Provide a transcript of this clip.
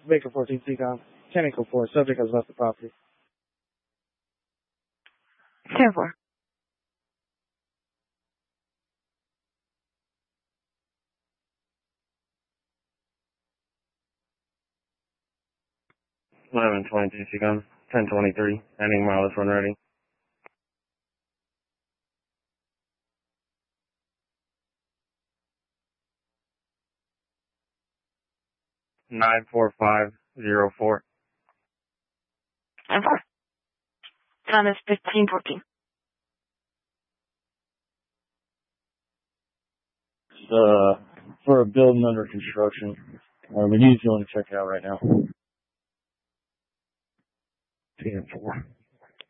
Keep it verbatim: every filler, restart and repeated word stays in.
Baker fourteen C com. ten Echo four. Subject has left the property. ten four. eleven twenty-two C com. ten twenty-three. Ending mileage when ready. nine four five zero four. ten four. Time is fifteen fourteen. Uh, for a building under construction. Uh, we need to go and check it out right now. ten four.